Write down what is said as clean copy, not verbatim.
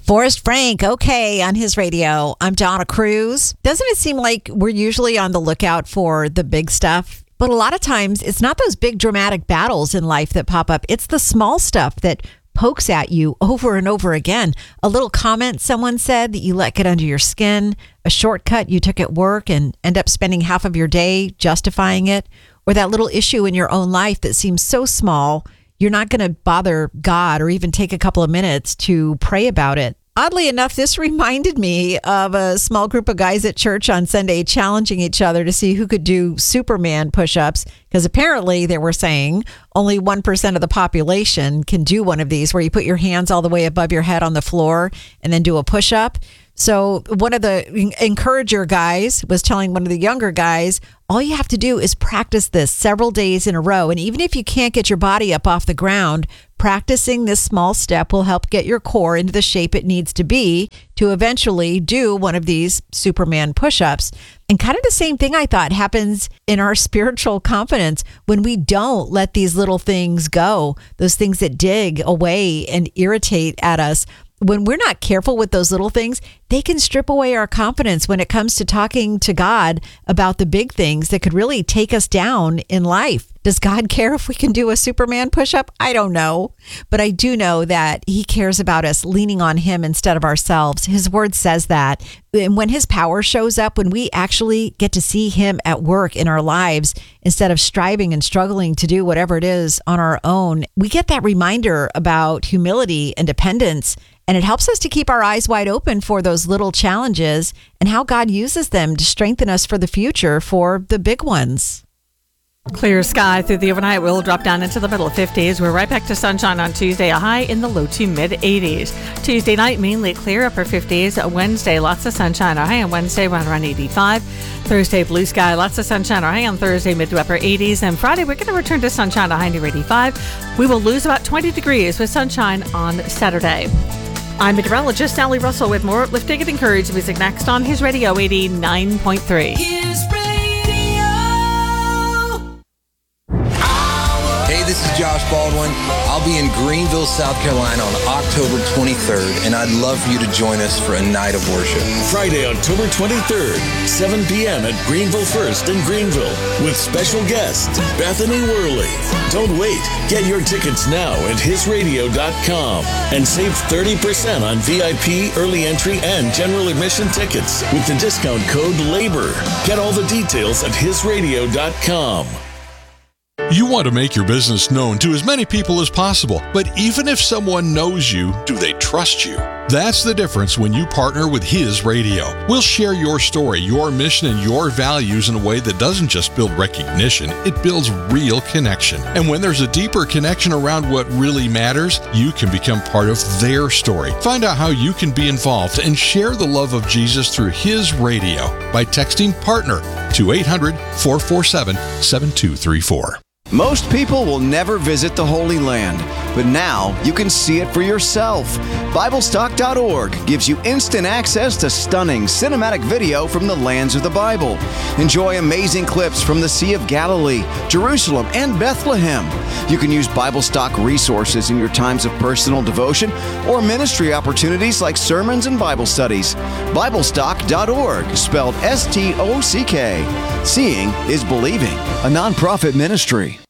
Forrest Frank, okay, on his radio. I'm Donna Cruz. Doesn't it seem like we're usually on the lookout for the big stuff? But a lot of times, it's not those big dramatic battles in life that pop up. It's the small stuff that pokes at you over and over again. A little comment someone said that you let get under your skin, a shortcut you took at work and end up spending half of your day justifying it, or that little issue in your own life that seems so small, you're not going to bother God or even take a couple of minutes to pray about it. Oddly enough, this reminded me of a small group of guys at church on Sunday challenging each other to see who could do Superman push-ups, because apparently they were saying only 1% of the population can do one of these, where you put your hands all the way above your head on the floor and then do a push-up. So one of the encourager guys was telling one of the younger guys, all you have to do is practice this several days in a row. And even if you can't get your body up off the ground, practicing this small step will help get your core into the shape it needs to be to eventually do one of these Superman push-ups. And kind of the same thing, I thought, happens in our spiritual confidence when we don't let these little things go, those things that dig away and irritate at us. When we're not careful with those little things, they can strip away our confidence when it comes to talking to God about the big things that could really take us down in life. Does God care if we can do a Superman push-up? I don't know. But I do know that he cares about us leaning on him instead of ourselves. His word says that. And when his power shows up, when we actually get to see him at work in our lives, instead of striving and struggling to do whatever it is on our own, we get that reminder about humility and dependence. And it helps us to keep our eyes wide open for those little challenges and how God uses them to strengthen us for the future, for the big ones. Clear sky through the overnight. We'll drop down into the middle 50s. We're right back to sunshine on Tuesday, a high in the low to mid 80s. Tuesday night, mainly clear, upper 50s. Wednesday, lots of sunshine. Our high on Wednesday, around 85. Thursday, blue sky, lots of sunshine. Our high on Thursday, mid to upper 80s. And Friday, we're going to return to sunshine, a high near 85. We will lose about 20 degrees with sunshine on Saturday. I'm meteorologist Sally Russell with more uplifting and encouraging music next on His Radio 89.3. His Radio. Hey, this is Josh Baldwin. I'll be in Greenville, South Carolina on October 23rd, and I'd love for you to join us for a night of worship. Friday, October 23rd, 7 p.m. at Greenville First in Greenville with special guest Bethany Worley. Don't wait. Get your tickets now at hisradio.com and save 30% on VIP, early entry, and general admission tickets with the discount code LABOR. Get all the details at hisradio.com. You want to make your business known to as many people as possible, but even if someone knows you, do they trust you? That's the difference when you partner with His Radio. We'll share your story, your mission, and your values in a way that doesn't just build recognition, it builds real connection. And when there's a deeper connection around what really matters, you can become part of their story. Find out how you can be involved and share the love of Jesus through His Radio by texting PARTNER to 800-447-7234. Most people will never visit the Holy Land, but now you can see it for yourself. BibleStock.org gives you instant access to stunning cinematic video from the lands of the Bible. Enjoy amazing clips from the Sea of Galilee, Jerusalem, and Bethlehem. You can use BibleStock resources in your times of personal devotion or ministry opportunities like sermons and Bible studies. BibleStock.org, spelled S-T-O-C-K. Seeing is believing, a nonprofit ministry.